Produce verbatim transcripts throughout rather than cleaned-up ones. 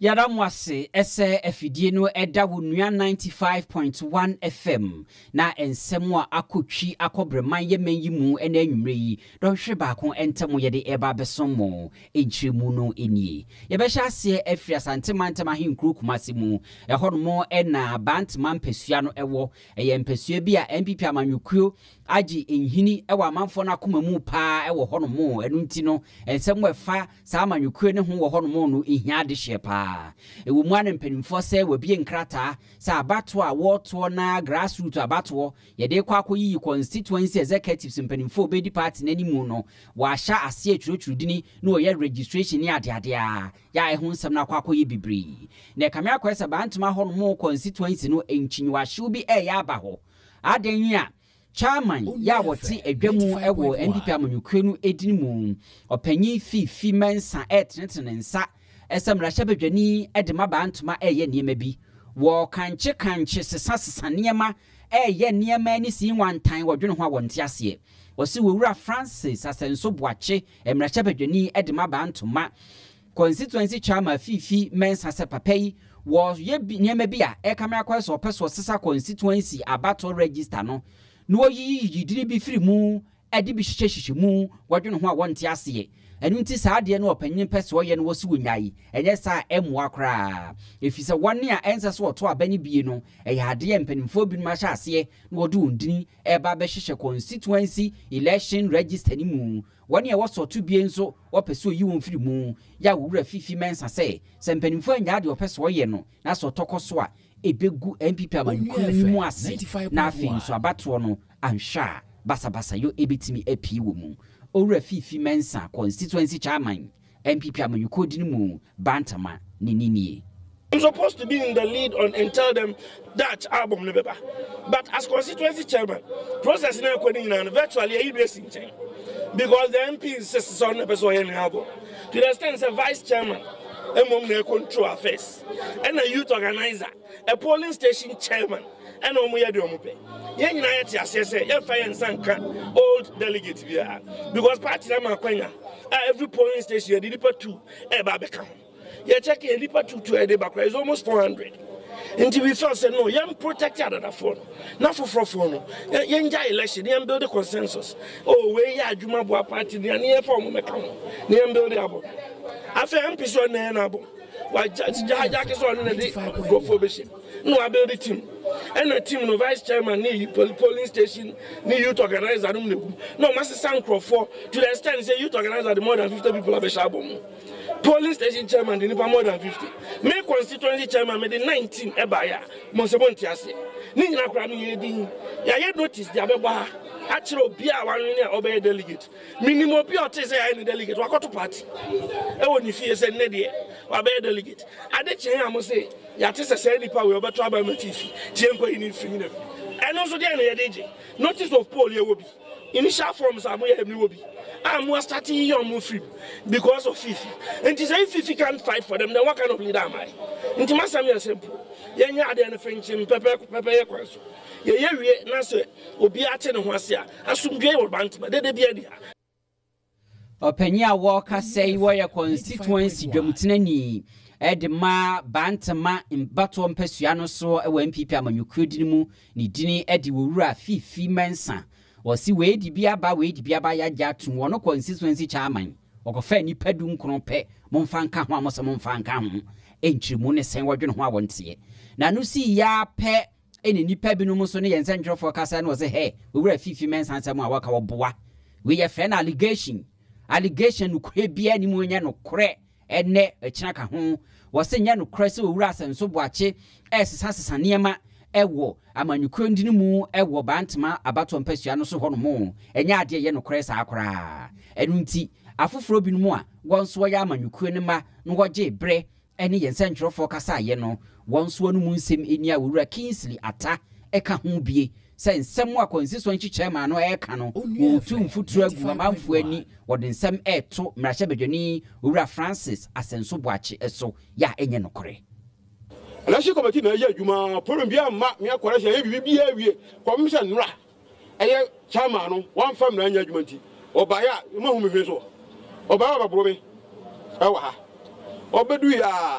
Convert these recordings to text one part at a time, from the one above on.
Yada mwase ese efidie no eda wo nua ninety-five point one F M na ensemu a akotwi akobreman yemen yi mu ena anwumre yi don hwe baako entemu ye de eba besomo enchiremu no enie ye be hya ase afri asantemantam ahenkru kumase mu ehonmo ena bantman pesua no ewo eye mpesua bi a M P P amanwekuo agi enhini ewa amanfo na koma mu pa ewo honomo enu nti no ensemu efa sa amanwekuo ne ho wo honomo no ehia de hye pa ewo mu an mpanimfo se wabie nkrata sa abato a woto na grassroots abato ye de kwa akoyi constituency executives mpanimfo bedi party nanimu no wa hya ase atwurotwurudini no ye registration ni ade ade a ya ehun nsem na kwa akoyi bibri na kamia kwesa bantuma ho no constituency no enchinwa hye bi e ya aba ho adan a chairman ya woti adwamu ewo N D P amanyukuo no edini mu opanyi fifi mensa etnetenensa esem rashabedwani edema bantuma eye niema bi wo kanche kanche sesa sesa niema eye niema ni si wantan wodwene ho awonte ase osi wowura Francis asenso boache emrashabedwani edema bantuma constituency chairman fifi mensa se papai wo ye niema bi a e kamera kwa so peso sesa constituency abato register no no yi yidiri bi firi mu edi bi hyehyehye mu wodwene ho awonte ase enu nti saa de no opanyin pese oye no wosi wonyai enye saa emwa kra efise wone a ense so oto abani bie no eya ade mpanimfo bi no ma hya ase no wode ondini eba be hyehye constituency election register ni mu wone e woso to bie nso wopese oyi won firi mu ya wura fifi mensa se se mpanimfo anya de opese oye no na so tokoso a ebegu M P P amanyukuo ni mu ase na afin so abato no anhwa basa basa yo ebitimi api wo mu Owura Fifi Mensa constituency chairman M P P amanyukuo dini mu bantama ni ninie. I'm supposed to be in the lead on and tell them that album nebeba. But as constituency chairman, process na kwani na virtually e racing chain. Because the M P says on the person in album. To the extent as vice chairman, among the control affairs, and a youth organizer, a polling station chairman, and omo ya de omo pe. Yen na yeti asese ye fa yen sanka old delegate bia because party na makwanya every polling station the lipa two e ba beka ye check the lipa two to e de bakwa is almost four hundred until we felt say no yen protect other phone na for for phone yen ja election yen build the consensus oh we ya adwuma bo party na ne form meka ne yen build abo afa M P so na na abo wa ja ja ke so na de go for be no I build the team and the team no vice chairman ni polling station ni youth organizer no no master sancro for to the extent say youth organizer the more than fifty people have a shabom polling station chairman the more than fifty me constituency chairman me the nineteen e ba ya mo se bonti ase ni nyina kra no ye din ya ye notice dia be ba a kire obi a wan ni obey delegate minimum obi o te say ya ni delegate wakoto party e woni fie say ne de obey delegate ade chen am say ya te say nipa we obeto aba matifi tie nko yi ni free ni and also there na ye dey notice of poll ye wo bi initial forms am ye mi wo bi am we starting your move free because of Fifi and it say Fifi can't fight for them then what kind of leader am I nti masam ya simple ye nya ade na fenchim pepe pepe ye kwaso ye ye wie na so obi ate ne ho ase a asumdwe wo bantma de de bia dia openya wo ka say wo ye constituency dwamtenani edema bantama imbato mpesua no so ewa M P P amanyukuo dini mu ni dini edi wowura Fifi Mensa wosi we di bia ba we di bia ba ya jatu wono constituency chairman okofa ni padu nkron pe momfa nka ho amoso momfa nka ho enchirimu ne sen wodwene ho awonte na no si ya pe eni nipa bi no mu so ne yense ntwofo kasa na wo se he wowura Fifi Mensa nsam a waka wo boa we ye friend allegation allegation no kwe bia ni mu nya no kore ene echina ka ho wo se nya no kore se wowura asenso boache esesa sesa niema ewo amanyukuo ndini mu ewo bantama abato mpasua no so ho no mo enya ade ye no kore sa akora enu nti afoforo bi no mu a wonso ya amanyukuo ne ma no woje bre ene yense ntwofo kasa ye no wonso no mu nsem eni a wowura Kingsley Ata eka ho bie se nsem a constituency chairman no eka no otu mfuturu agu mamfo ani wode nsem eto mrahye bedwani wowura Francis asenso boache eso ya enye no kore election committee na ye adwuma problem bia ma me akora hye bibi bia wie commission nra eye chairman no one fam na anya adwuma nti obaya ma hu me hwe so obaya babro me e wa ha obedu ya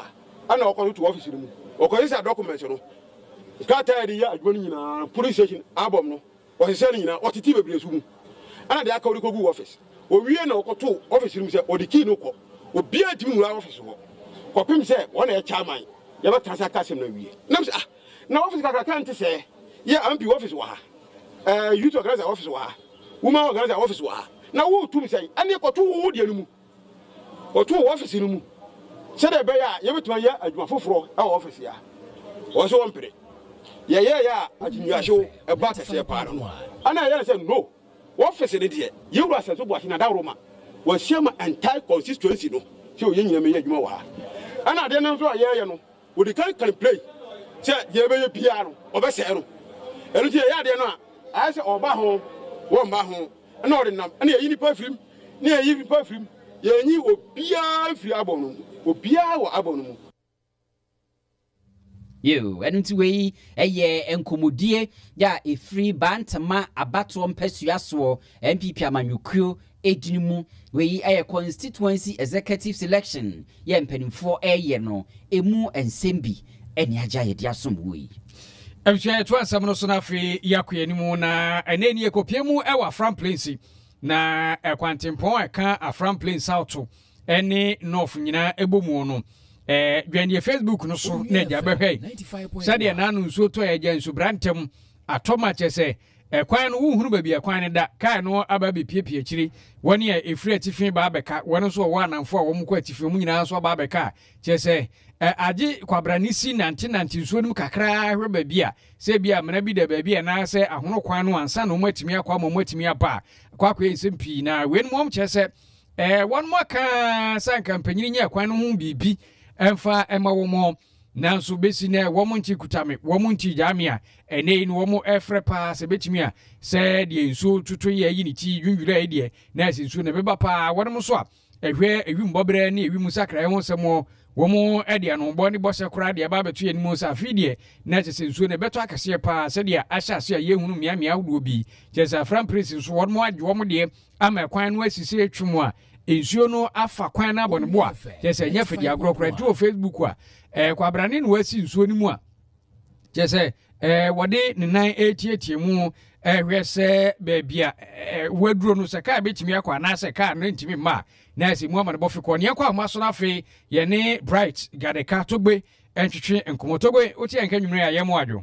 ana okọ to office mu okọ isa document no ka ta di ya adwoni nyina police station abom no o se nyina o titi bebre su mu ana de aka ori ko gu office o wie na okọ to office mu se o di key no ko obi antimi mu office ho ko pim se wona e chairman ya ba tasa kasem na wie na ah na office ka ka ante se ya ampi office wa ha eh youth organizer office wa ha woman organizer office wa ha na wo tum se ane ko to wo de mu o to office no mu se de be ya ye betuma ya adwuma foforo e office ya o so wompere ye ye ya ajinya hwo e ba ta se pa no ana ya se no office ne de ye wura se so bo ahina da roma wa shema entire constituency no se o ye nyina me ya adwuma wa ana de no so ye ye no we dey can can play se ye be ye pia no o be se no enu ti ye ya de no a ai se oba ho wo mba ho na o de nam ana ye ni pa firim na ye yi pa firim ye nyi obia firi abon no obia wo abon no yo enu ti we eye enkomodie ya efiri bantama abato mpasuaso M P P amanyukuo edinimu we eye constituency executive selection ye mpanimfo eye no emu ensembi eni aja ye dia somwe Emche to asam no so na afri yakoye nimu na eneni ekopiemu e wa Afram Plains na ekwantempon eka Afram Plains South ene north nyina ebomu no eh dwane Facebook no so na ja behwe sade na anu nso to ya nso brantem atoma chese ekwan no wuhuru ba bi ekwan ne da kai no aba be piepie chiri woni e efri atifin ba beka woni so wo anamfo a wo mko atifin mu nyina so ba beka chese agi kwabranisi nanti nanti nso nim kakra hwe ba bi a se bi a mena bi da ba bi na se ahono kwan no ansa no matimi akwa mo matimi apa kwa kwa esempi na wen mom chese eh won mo ka san kampanyi nya kwan no hu bibi emfa ema wo mo nanso besi na wo mo nti kutame wo mo nti jamia ene ni wo mo efre pa se betimi a se de nso tutu ye yi ni ti dwinwura e de na se nso na beba pa wo mo so a ehwe ewim bobre na ewim sakra e ho semo wo mo e de no bo ni bo se kura de ba betu ye ni mo sa fidie na se nso na beto akase pa se de ahya se ye hunu mia mia wudo bi je sa Afram Plains nso wo mo agye wo mo de ama kwan no asisi atwum a ensuo no afa kwan na abonebo a jese nya fedi agrokora tu Facebook a eh kwabrane no asi nsuo ni mu a jese eh wode ne nan etietie mu eh hwese baabia eh waduro no se ka betimi akwa na se ka no ntimi ma na asi mu amane bofiko ne akwa amaso na fe ye ne Bright Gadeka Togbe entwetwe enkomotogbe oti enka nwumre ya yemo adwo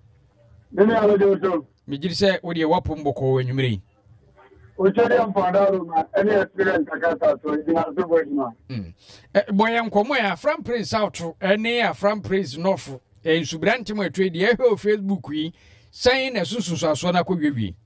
nene alojo so mi giri se wode wapo mboko nwumre Ochede amfadaro na any experience akata so idi na so boyima. Mm. Eh boy enkomo ya Afram Plains South ene Afram Plains North eh nsubrante mo trade e ho Facebook yi saying na sususu aso na ko wiwi.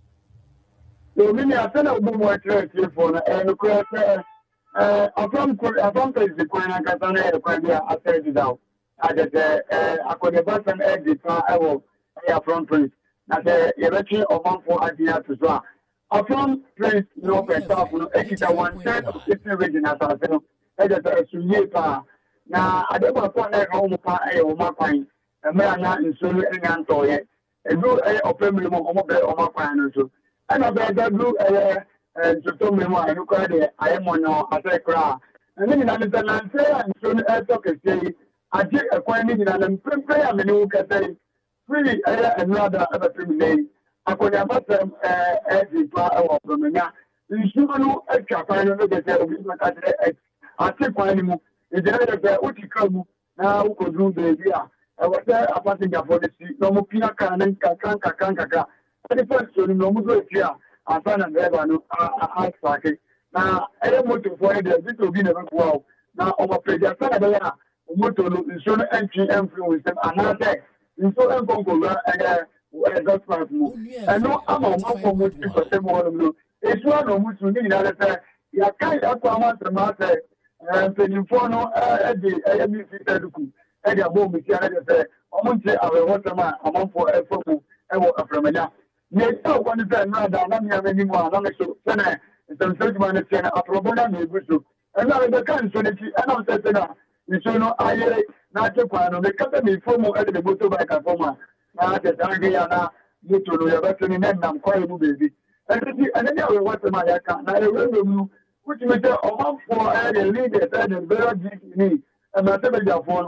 So mini asana obu mo trade for na en ko eh Afram Afram Plains the kwan akata na e kwa dia aside down. Ajete eh akode basan e di pa ewo Afram Plains. Na se yebechi omanfo adia to so Afram Plains no percent no ekita one third of the region as I said e just a suye pa na adeba for na ho mo pa e o makwan e me ana nsolu enya ntoye e do e opemle mo mo be o makwan no so ana be da do e e to me mo anu kwa de aye mo no asekra ani ni na nta na nse nsolu e to kese aje e kwan ni na na mpempe ya me ni wo kese free e another other family akonya batem eh eh di pa ewo promenya nsuo no atwa kwan no de se obi ma ka de ati kwan ni mu e de de be utika mu na ukodu bebi a e wo se apasinga for the sea no mu pina kan nan ka kan ka kan ka ka ade first so no mu zo tia asana driver no a a sake na ele moto for de bit obi na ko wa na o ma preja sana de ya moto no nsuo no entry influence another nsuo enkonko la eh that's right mo eno ama mo ko mo ti ko se mo no esu ana mo tu ni na le se ya kai akwa ma se ma se eh penifo no e di e mi fi teduku e di abo mi ti ara de se o mo nti awe wo se ma amanfo e fo mu e wo aframanya ne ta ko ni se na da na mi amani mo ana me so se na se se di ma ne se na aprobona me gusu ena le kan so ne ti ana se se na nso no aye na te kwa no me ka me fo mu e de moto ba ka fo ma na de dangi ya na mutulu ya batini nenda mkwaye mu baby enti ananya we wate ma yaka na ewe mu kuti mete omamfo ere leaders and very deep ni na tebe ja fo no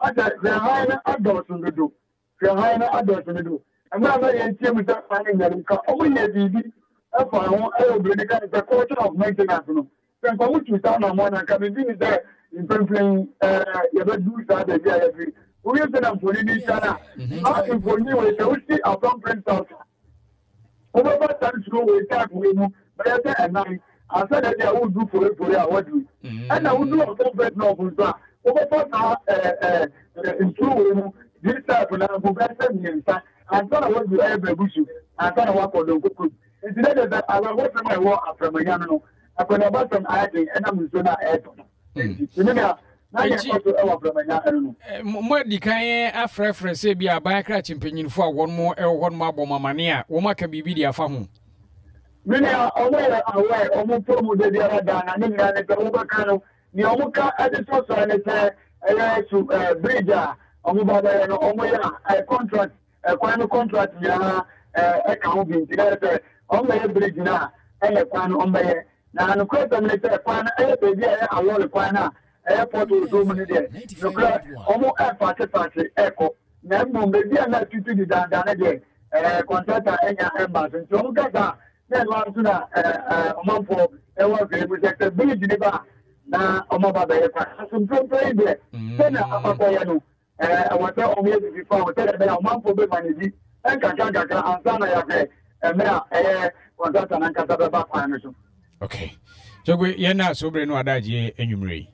ada the high adults in the do the high adults in the do and now I am team with that finding that only a B B if I want I will bring the culture of maintenance no then for which you sound on one and coming in there in playing uh you do that the day every we use them for the China not for you we see our conference out over time to go with that we but I said and nine I said that I would do for it for it what do and I would do a conference now for that over now uh uh into this type of now and so what you have a bush and so what for the good instead of that I will work from my work after my young I could about some adding and I'm so not add More the kind of reference, be a bank catching pinion for one more or one more bomber mania, woman can be video for whom. Many are aware, aware, almost promo the other than I mean, that the Overcano, the Omuka at the source and it's a bridger, Omubada, Omoya, a contract, a final contract, a counting together on the bridge now, and a pan on the now, the question is a pan, a baby, a lot of pana. Airport will do many days. The crowd almost a party party echo. Never maybe I'm not to do that again. Contractor and embassy. So, Gaza, then one to a month for a work with a village neighbor. Now, Omaba, some play there. Then I'm going I was always before, tell me a month for the money. And Kaka and Sana, and now a contractor and Casababa. Okay. So, we're not so brain what I enumerate.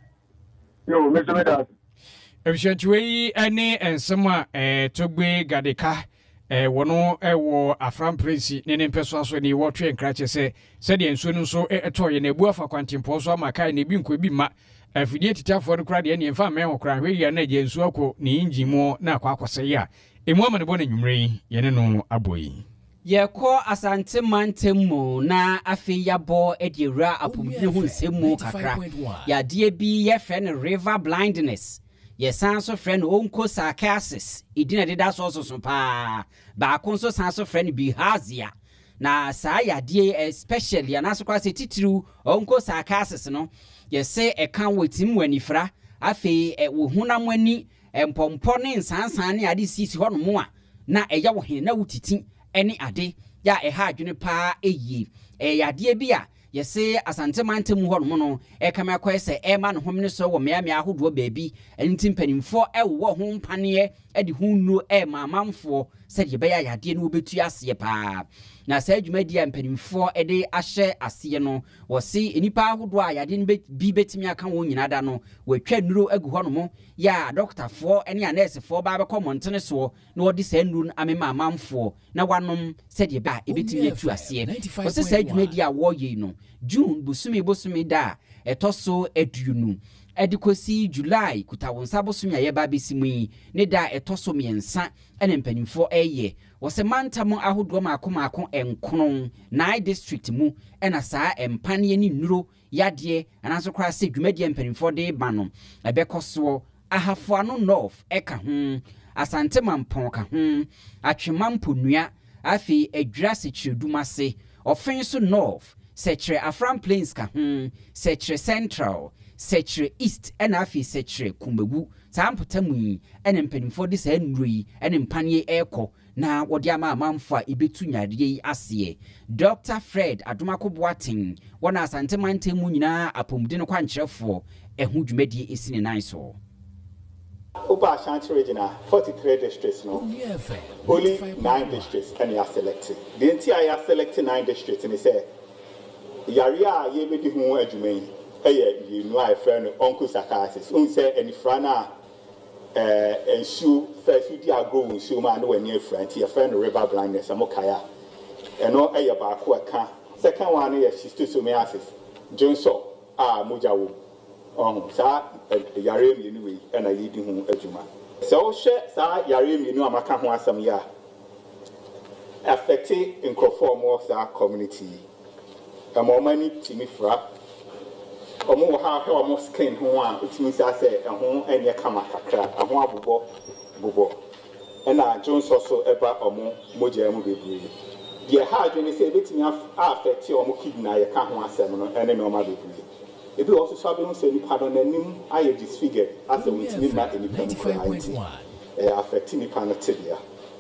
No, Mister Medas. Efficiently, any and some eh Togbe Gadeka eh wono eh wo Afram Prince ne ne peso aso ne wo twe nkrache se se de enso no so eh toye na ebu afa kwantimpo so amaka ne bi nko bi ma afidie titafo no kra de ne mfa me ho kra hwe ya na je enso akọ ne injimo na akwa akwose ya emu ama ne bo na nwumre ye ne no aboyi Yeko asante mantemu na afi yabo ediura apumbi hu nsemu kakra ya die bi ye friend river blindness ye sanso friend onko sarcosis idina deda so so so pa ba konso sanso friend bilharzia na sa ya die especially anaso kwa se titiru onko sarcosis no ye se e kan wetim wanifra afi e wo hunam ani empompo ne nsansan ne ade sisi ho no mo a na eya wo hen na wutitin eni ade ya eha adwene pa eyi e yade bi a yese asante mantemu ho no no e kama kwese e ma no homne so wo mea mea ahodo baabi enti mpanimfo e wo ho mpane e de hunu e ma manfo se de be ya yade no obetu ase pa na sa adwumadi a mpanimfo e de ahye ase no wo se enipa ahodo a yade no bi betimi aka wo nyina da no watwa nuro agu ho no mo ya doctor fo ene a nurse fo ba be komontene so na wo de sa nuru amema manfo na wanom se de ba e betimi atu ase wo se sa adwumadi a wo yi no June busumi busumi da etoso eduunu edikosi July kuta wonsa busumi aye ba besimu ne da etoso miensa ene mpanimfo eye wose mantamu ahodo maako maako enkron nine district mu ena saa empane ni nuro yade anaso kra se dwumadi mpanimfo de ba no ebekoso ahafo ano north eka ho asante mampon ka ho atwemampo nua afi adwira se chiredumase ofenso north Sectre Afram Plains ka hmm Sectre Central Sectre East ena afi Sectre Kumbewu sampota mu ene mpanimfo de sa nrui ene mpanie eko na wodi ama amamfo a ebetu nyade ase Doctor Fred Adomako Boating wona asante mantemu nyina apomde no kwankyerefo ehu dwumadi esine nan so Upa Ashanti region forty-three districts no only nine districts and you are selected the entire are selected nine districts and they say Yaria ye be di hu adwuman eye you know I friend uncle sarcosis un say any frana eh ensu first di agro nsu ma na wani afrant your friend river blindness amokaya eno eye ba ko aka second one ye schistosomiasis jonso ah mojawo oh sa yare mi ni we na ye di hu adwuma so hwe sa yare mi nu amaka ho asam ya affect nkrofo mo sa community a more money to me fra or more how almost skin who are it means I say a home and your kamakakra a home bubo bubo and I Jones also ever or more moja movie. Dear hard when they say bit me affect your kidna your can't want seven and then normal baby. ebi also sabi no say nipa no nanim aye disfigured as a with me ma nipa no eh affect nipa no tibia.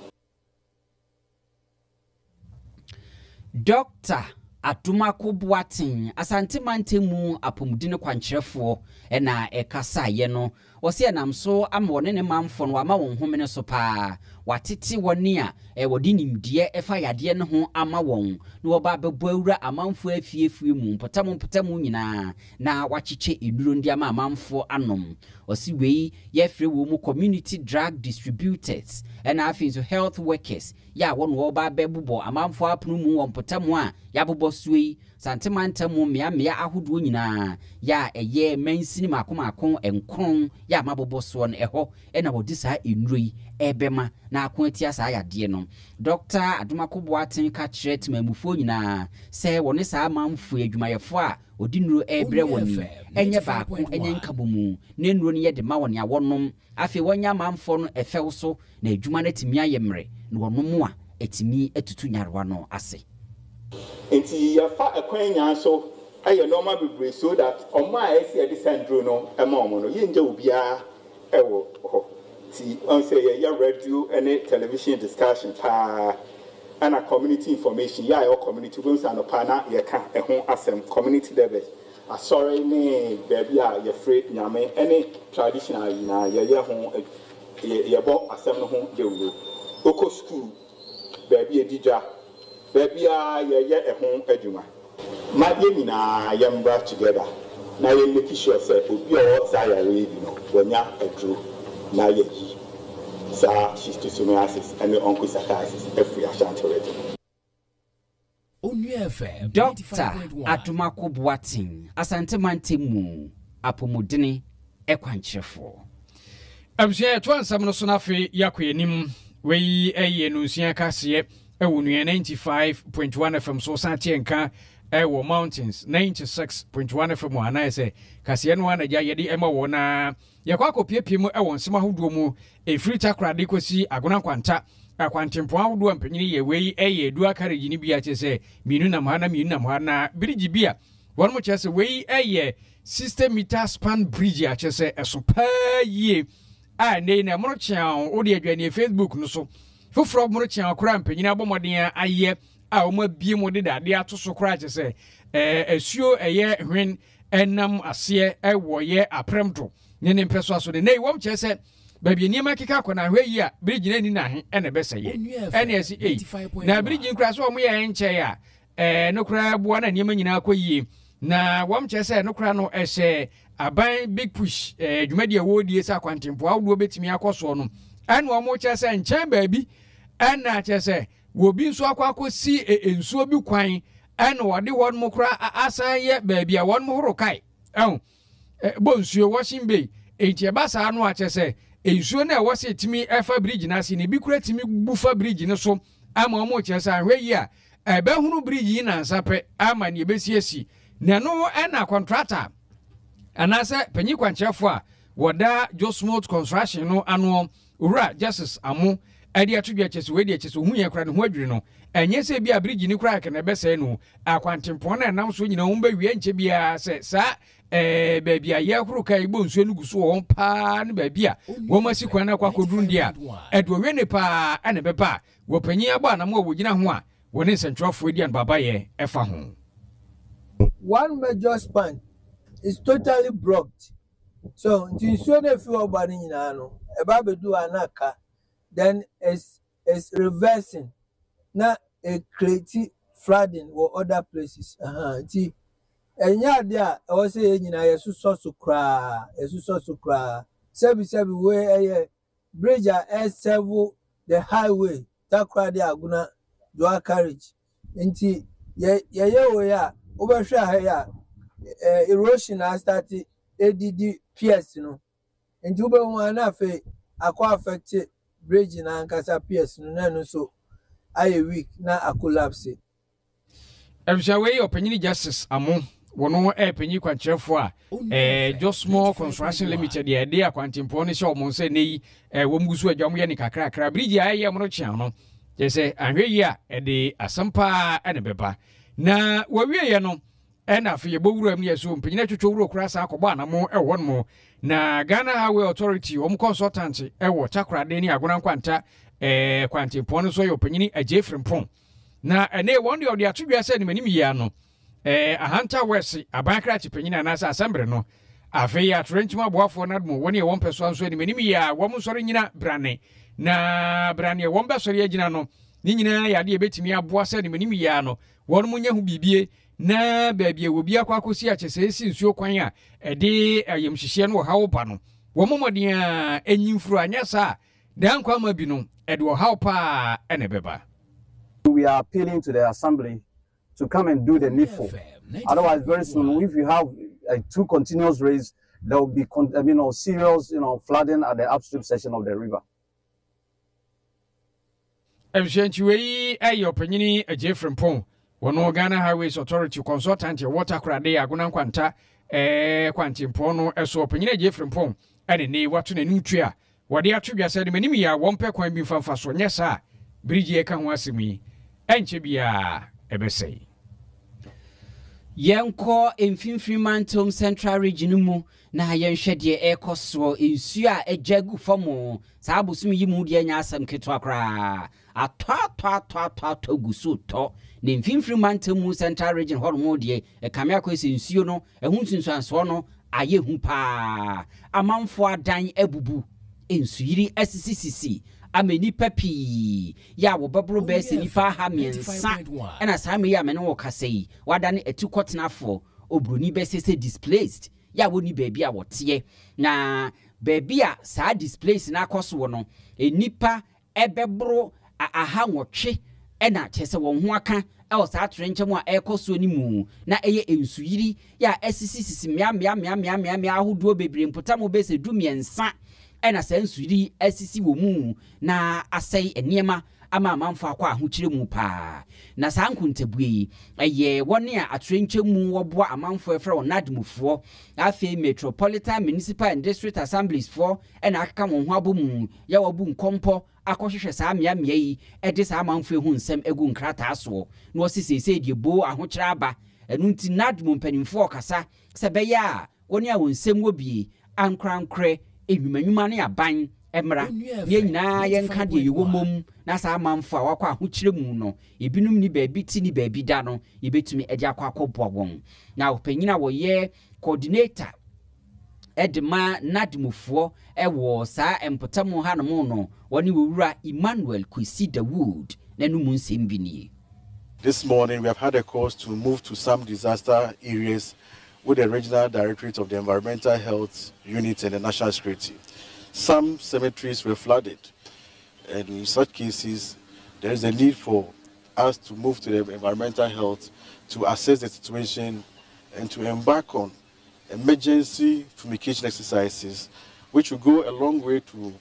Doctor Atumako Boatin asante mantemu apomudine kwankyerefo ena ekasa ye no wose enam so ama wone ne manfo no ama won homene so pa watete wone a e wodi nimdie efa yade ne ho ama won no oba bebo awura amanfo afiefie mu potam potam nyina na wachiche eduro ndi ama amanfo anom wose wei ye frɛ wo mu community drug distributors ena afinso health workers ya won wo ba bebubo amanfo apunu mu won potam a ya bobo suei santimantamu mea mea ahodo nyina ya eye mansini makomako enkron ya mabobo so no eho ena wodi saa enrui ebema na akoatia saa yade no Doctor Atumako Boatin ka kire timamufo nyina se woni saa manfo adwumayefo a odi nuro ebre woni enye baako enye nkabomu ne nuro ne yede ma woni awonom afi wonya manfo no efew so na adwuma na timi ayemre na wonom a etimi etutu nyarwa no ase. Enti ya fa ekwanya so aye normal bebre so that oma esi edi sendro no ema omo no yenja obia ewo ho ti on say ya radio and television discussion pa and a community information ya your community go say no pa na ye ka ehun asem community level asori ni baby a ye free nyame any traditional na ye ye ho ye bo asem no ho de wo oko school baby edija baby a ye ye ehun adwuma ma ye nyina ye mbra together na ye make sure say obi o say ya we bi no wonya adru na ye yi sa schistosomiasis and onchocerciasis every Ashanti region. Doctor Atumako Boatin asante mantemu apomudene ekwankyerefo. Absia twansam no so na fe yakoyenim we eye no nsia kase ewo nua ninety-five point one F M so sante enka ewo mountains ninety-six point one F M ana ese kase no ana ja yede ema wo na yakwa kopiepie mu ewo nsema hodo mu efiri takrade kosi agona kwanta akwantempo ahodo ampanyini ye we eye edu akaregi ni bia chese minu na mahana minu na mahana bridge bia won mo chese we eye sixty meter span bridge a chese eso pa ye a nei na mo chian odi adwane Facebook no so foforo mo chian akora ampanyini abomoden aye a o ma bie mo de dade atoso kora chese eh asuo eye hwen enam ase ewo ye apremdo nene mpeso aso de nei wom chese baby niema kika akona hwe yi a bridge na ni na he ene beseye ene esi eh na bridge nkura so mo ye nche ya eh no kura boa na niema nyina akoyie na wom chese no kura no ehye aban big push eh dwumadi awodie sa kwantempo awdo betimi akoso no ene wo mo chese nche baby ene chese wo bi nso akwa akosi ensuo bi kwan ene wode won mo kura asan ye baby a won mo horo kai eh bo nsuo washing bay enti basa anu a chese ensuo na wose timi efa bridge na se ne bi kura timi bufa bridge ne so ama omo chese ahwe yi a ebe hunu bridge na nsape ama ne besiesi na no na contractor anase panyi kwanchefo a woda Josmot construction no anu ura justice amu ade atudwa chese we de chese hu ye kura ne ho adwiri no enye se bia bridge ni kura ke na bese no akwantempo na nam so nyina wo ba wie nche bia se sa eh baby a ye huru kai bo nsuo no guso won pa ne baby a wo masi kwana kwa koduru ndia edo we ne pa ene bepa wo panyi agba na mo wo gina ho a wo ne nsentwofo edi an baba ye efa ho. One major span is totally blocked, so nsuo na fi oba ni nyina no e ba bedu anaka then is is reversing na a create flooding or other places aha ti enya de a e wo se nyina yesu so kra yesu so kra sebi sebi we eye bridge a seven the highway takra de aguna dual carriage nti ye ye we ya obehwe ha ya erosion a start add pierce no nti ube hu na afa akwa affect bridge na nkasa pierce no na no so aye weak na a collapse. Ebisha we opanyini justice amu wono e panyi kwankyerefo a eh Josmot construction limited ye de akwantempo ne hye omo se nei eh wo mugusu adwam ye ne kakra kakra bridge aye mo chian no je se ahwe yi a e de asampa ene beba na wawie ye no ɛna afei yɛbɔwura mu yɛ so mpanyina twitwa wuro kora saa akɔbɔ anamo ɛwɔ no mo na Ghana Highway Authority wɔn consultant ɛwɔ Takoradi ne Agona Nkwanta eh kwantempɔn no so yɛ ɔpanyini agye frimpɔn na ɛne wɔn de ɔde ato dwa sɛ ne manim yia no eh Ahanta West abankra chipanyini anasa assembly no afei atrenchima aboafo na dum wɔn yɛ wɔn pɛso nso ne manim yia wɔn sɔre nyina brane na brane wɔn bɛsɔre agina no ne nyina yɛ ade ebetimi aboa sɛ ne manim yia no wɔn mo nya hu bibie na baabi a wobi akwa akosi akyese si nsuo kwan a ɛde ayemhyehyɛ no hawo ba no wɔn momɔden a enyimfuru anya sa dan kwa ma bi no ɛde hawo pa ɛna bɛba. We are appealing to the assembly to come and do the needful. Otherwise, very soon, if you have uh, two continuous rains, there will be, con you know, serious, you know, flooding at the upstream section of the river. Efficiency ayo panyini agye frimpon wono Ghana Highways Authority consultant water Takoradi Agona Nkwanta eh kwantimpon no eso panyini agye frimpon ene ne wato nanim tua wode atodwa sɛ de manim ya wɔmpɛ kwan bi famfa so nyɛ saa bridge e ka ho asemi enche bia ebesei Yenko Mfimfini Mantom Central Region mu na yenhwɛ de ekoso ensu a ejagu famo saa abosum yi mu de nya asam ketwa kra atwa atwa atwa atwa gusu to ne Mfimfini Mantom Central Region hɔ mo de ekame akwese ensuo no ehun sunsuanso no aye hu pa amanfo adan abubu ensu yiri sccc ameni papi ya wo babro be se nifa ha miensa ena saa me ya me ne wo kasei wada ne etukotenafo obroni be se displaced ya wo ni baabi a wote na baabi a saa displaced na akoso no enipa ebebro aha nwotwe ena kyese won ho aka e o saa trenchemu a ekoso ni mu na eye ensuyiri ya sccc mia mia mia mia mia mia ahodo bebre mpotamo be se du miensa ena sensuri asisi wo mu na asai eniema ama amanfo akwa ahokyire mu pa na saa nkuntabue eye wone a atrenche mu woboa amanfo efra onadmufo afi Metropolitan Municipal and District Assemblies for ena akaka won ho abomu ya wobu nkompo akohwehwe saa mia mia yi ede saa amanfo ehu nsem egu nkrata so na osisese die bo ahokyere aba enu nti nadmu mpanimfo kasa sebeya wone a wonsem wobie ankrankre enwumanwuma ne aban emra ye nyina yenka de yewo mom na saa manfo a wakwa ahokyere mu no ebinum ni baabi ti ni baabi da no yebetumi ede akwa akobbo won na opanyina wo ye coordinator edema nadmufo ewo saa empotamu hanom no woni wowura Emmanuel Kwesi Dawood nanu mu nsem bini. This morning we have had a cause to move to some disaster areas with the Regional Directorate of the Environmental Health Unit and the National Security. Some cemeteries were flooded, and in such cases, there is a need for us to move to the environmental health to assess the situation and to embark on emergency fumigation exercises, which will go a long way to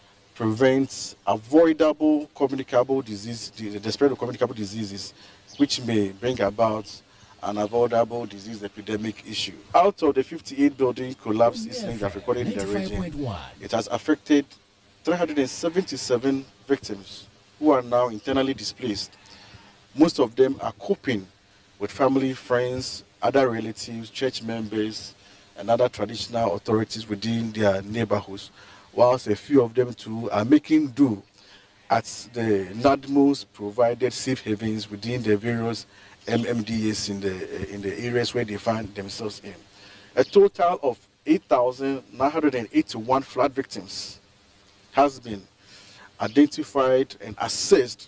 prevent avoidable communicable disease, the spread of communicable diseases, which may bring about an avoidable disease epidemic issue. Out of the fifty-eight building collapse incidents that recorded in the region, it has affected three hundred seventy-seven victims who are now internally displaced. Most of them are coping with family, friends, other relatives, church members, and other traditional authorities within their neighborhoods, whilst a few of them too are making do at the NADMO's provided safe havens within the various M M D As in the in the areas where they find themselves in. A total of eight thousand nine hundred eighty-one flood victims has been identified and assessed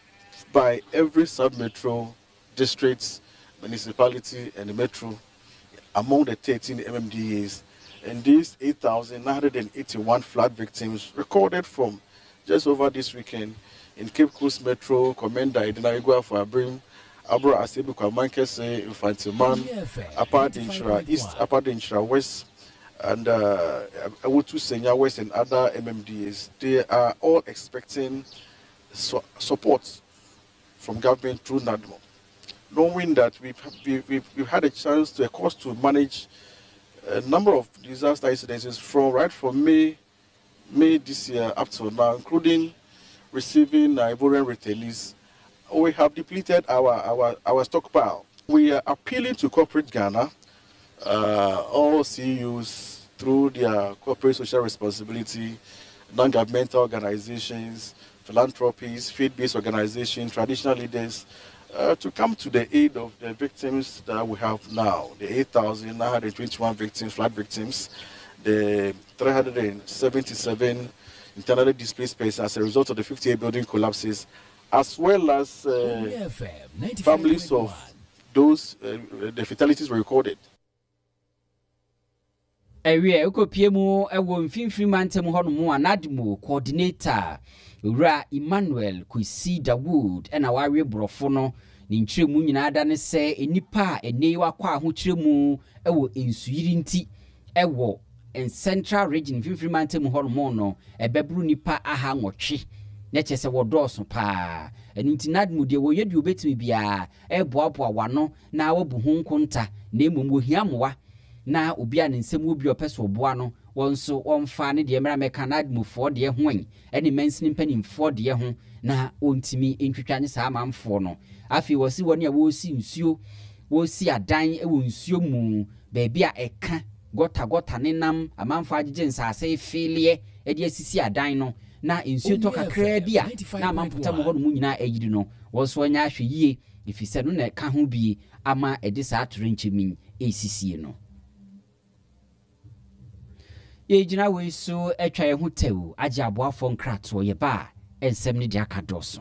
by every sub-metro, districts, municipality, and the metro among the thirteen M M D As. And these eight thousand nine hundred eighty-one flood victims recorded from just over this weekend in Cape Coast Metro, Commander Edina Igua for Abrim, Abro Asebu Kwamankese, Infantiman, Upper Dinshra East, Upper Dinshra West, and uh, Awutu Senya West and other M M D As. They are all expecting so support from government through NADMO. Knowing that we've, we've, we've had a chance to, of course, to manage a number of disaster incidences from right from May, May this year up to now, including receiving Ivorian returnees. We have depleted our, our, our stockpile. We are appealing to corporate Ghana, uh, all C E Os through their corporate social responsibility, non-governmental organizations, philanthropies, faith-based organizations, traditional leaders, uh, to come to the aid of the victims that we have now, the eight thousand nine hundred twenty-one victims, flood victims, the three hundred seventy-seven internally displaced persons as a result of the fifty-eight building collapses, as well as uh, families of those, uh, the fatalities were recorded. Area Ukopiemu, a woman Finfree Mantem Honmo, Anadmo, coordinator, Ra Emmanuel, Kwesi Dawood, and our Brofono, Nintre Munada, and say, a nipa, a newa qua, Hutremu, a wo in Sweetinty, a wo, and Central Region Finfree Mantem Hormono, a Bebru nipa aha mochi, Netches a wardoso pa, and Intinadmu de wo yedu bet me bia, a boapua wano, na obuhun konta, name Muhiamwa. Na obia ne nsem obi opeso boa no wonso wonfa ne de mera mekanad mu fo de ho en ene mansini mpanim fo de ho na ontimi entwitwa ne saa mamfo no afi wosi woni a wosi nsuo wosi adan e wo nsuo mu ba bia eka gota gota ne nam amanfo agege nsase felie e de asisi adan no na nsuo to kakra bia na amamputa mo ho no mu nyina ayidi no wonso anya ahwe yie ifise no na ka ho bi ama e de saa torenchemin esisi no. Yejina we so etwa ye hotew age aboafo nkrato ye ba ensem ne dia kadoso.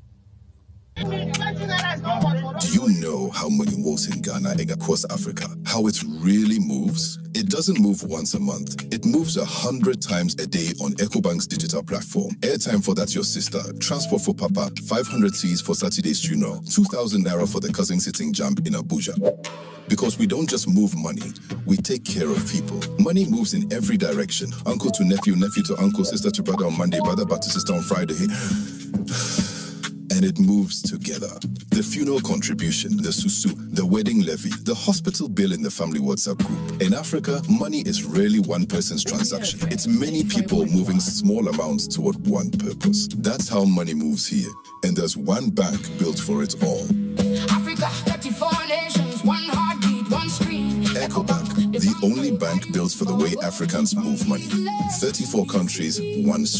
Do you know how money moves in Ghana and across Africa? How it really moves? It doesn't move once a month. It moves a hundred times a day on EcoBank's digital platform. Airtime for that your sister, transport for papa, five hundred C's for Saturday's funeral, two thousand naira for the cousin sitting jump in Abuja. Because we don't just move money, we take care of people. Money moves in every direction. Uncle to nephew, nephew to uncle, sister to brother on Monday, brother back to sister on Friday. And it moves together. The funeral contribution, the susu, the wedding levy, the hospital bill in the family WhatsApp group. In Africa, money is rarely one person's transaction. It's many people moving small amounts toward one purpose. That's how money moves here. And there's one bank built for it all. Africa, thirty-four nations, one heartbeat, one screen. EcoBank, the only bank built for the way Africans move money. thirty-four countries, one